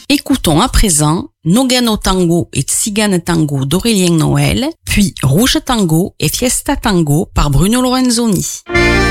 Écoutons à présent Nogano Tango et Tsigane Tango d'Aurélien Noël, puis Rouge Tango et Fiesta Tango par Bruno Lorenzoni.